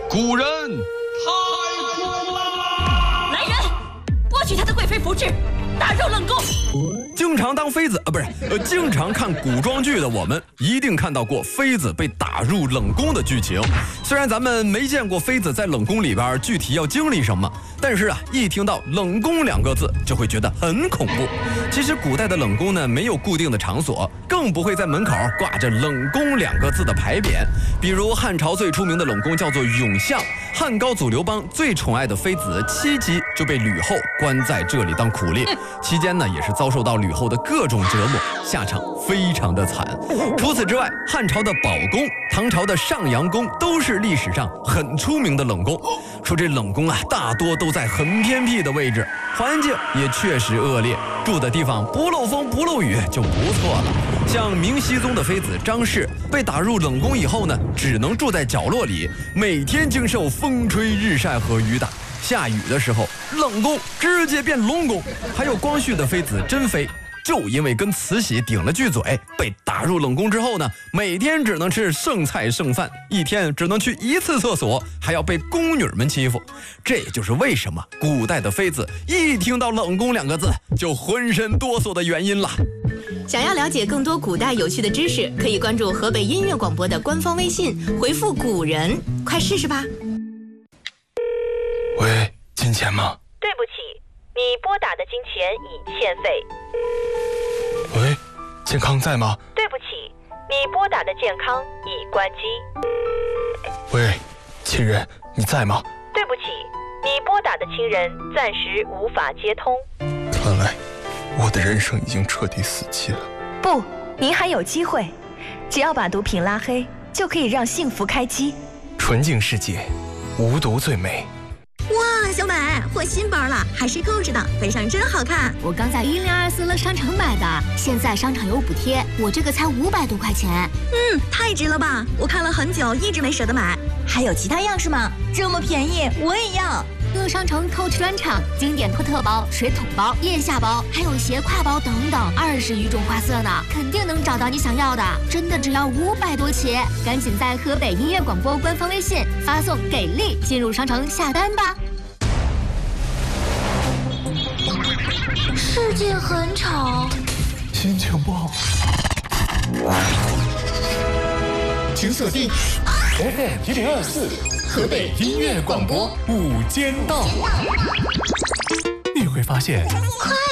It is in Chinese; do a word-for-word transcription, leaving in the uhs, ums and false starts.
古人太苦了！来人，剥去他的贵妃服饰，打入冷宫。 经常当妃子啊，不是，呃，经常看古装剧的我们，一定看到过妃子被打入冷宫的剧情。虽然咱们没见过妃子在冷宫里边具体要经历什么，但是啊，一听到冷宫两个字，就会觉得很恐怖。其实古代的冷宫呢，没有固定的场所，更不会在门口挂着冷宫两个字的牌匾。比如汉朝最出名的冷宫叫做永巷，汉高祖刘邦最宠爱的妃子戚姬就被吕后关在这里当苦猎，期间呢也是遭受到吕后的各种折磨，下场非常的惨。除此之外，汉朝的宝宫、唐朝的上阳宫都是历史上很出名的冷宫。说这冷宫啊，大多都在很偏僻的位置，环境也确实恶劣，住的地方不漏风不漏雨就不错了。像明熹宗的妃子张氏被打入冷宫以后呢，只能住在角落里，每天经受风吹日晒和雨打。下雨的时候，冷宫直接变龙宫。还有光绪的妃子珍妃，就因为跟慈禧顶了句嘴，被打入冷宫之后呢，每天只能吃剩菜剩饭，一天只能去一次厕所，还要被宫女们欺负。这也就是为什么古代的妃子一听到冷宫两个字就浑身哆嗦的原因了。 想要了解更多古代有趣的知识，可以关注河北音乐广播的官方微信，回复古人，快试试吧。 喂，金钱吗？ 对不起，你拨打的金钱已欠费。 喂，健康在吗？ 对不起，你拨打的健康已关机。 喂，亲人，你在吗？ 对不起，你拨打的亲人暂时无法接通。 看来我的人生已经彻底死期了。 不，您还有机会，只要把毒品拉黑，就可以让幸福开机。 纯净世界，无毒最美。 哇，小美，我新包了，还是购置的，背上真好看。 我刚在一零二四乐商城买的，现在商场有补贴，我这个才五百多块钱。 嗯，太值了吧！我看了很久，一直没舍得买。还有其他样式吗？这么便宜，我也要。 乐商城 Coach 专场，经典托特包、水桶包、腋下包，还有斜挎包等等，二十余种花色呢，肯定能找到你想要的。真的只要五百多起，赶紧在河北音乐广播官方微信发送“给力”进入商城下单吧。 世界很吵， 心情不好， 请锁定 F M 一零二四河北音乐广播午间档，你会发现。